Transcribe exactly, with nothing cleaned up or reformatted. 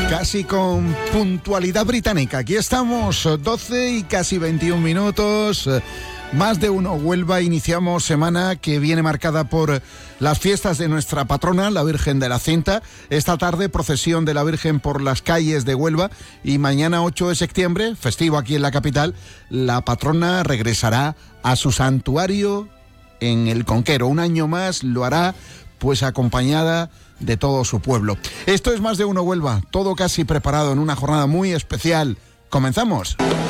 Casi con puntualidad británica. Aquí estamos, doce y casi veintiún minutos. Más de uno Huelva. Iniciamos semana que viene marcada por las fiestas de nuestra patrona, la Virgen de la Cinta. Esta tarde, procesión de la Virgen por las calles de Huelva. Y mañana, ocho de septiembre, festivo aquí en la capital, la patrona regresará a su santuario en el Conquero. Un año más lo hará, pues acompañada de todo su pueblo. Esto es Más de uno Huelva, todo casi preparado en una jornada muy especial. ¡Comenzamos!